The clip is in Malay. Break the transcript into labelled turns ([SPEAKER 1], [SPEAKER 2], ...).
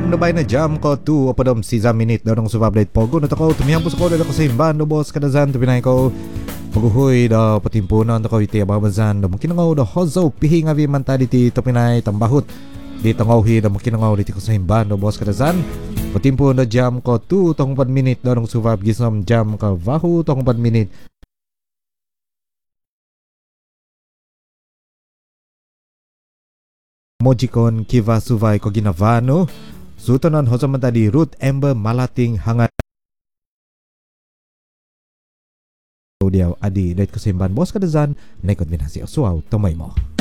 [SPEAKER 1] nabay na jam ko 2 opadom si minute daw ng subablet pogo na ako tumihampos ko na ako sa imban no boss kadazan tupinay ko paguhoy da patimpunan ko iti abamazan da mungkin nga da hozo pihinga vi mentality tupinay tambahut di tangawhi da mungkin nga dito ko sa imban no boss kadazan patimpun da jam ko 2 tong 4 minute daw ng subab gisam jam ka vahu tong 4 minute Mojikon kiva suvay ko ginavano sutonon hozaman tadi root ember malating hangat Diaw adi dahit ko simban bos kadazan naikot binasi o suaw tomay mo